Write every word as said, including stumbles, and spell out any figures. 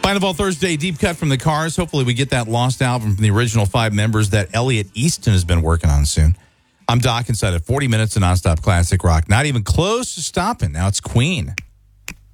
Final Ball Thursday, deep cut from the Cars. Hopefully we get that lost album from the original five members that Elliot Easton has been working on soon. I'm Doc inside of forty minutes of nonstop classic rock. Not even close to stopping. Now it's Queen.